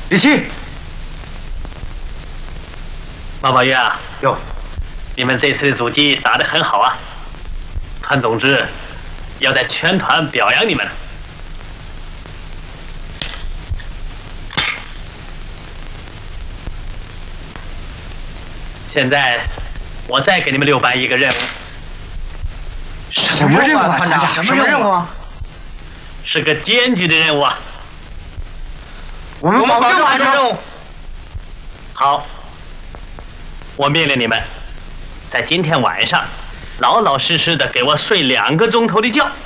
李琦， 马宝月啊， 哟， 你们这次的阻击打得很好啊！团总之要在全团表扬你们了。现在我再给你们6班一个任务。 什么任务啊，团长？什么任务啊？ 是个艰巨的任务啊！ 我们保证完成任务。 好，我命令你们，在今天晚上，老老实实的给我睡2个钟头的觉。